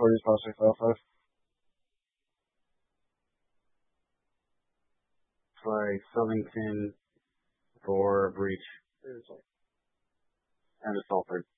40 Prospect Alpha. Fly Southington for breach. And assaulted.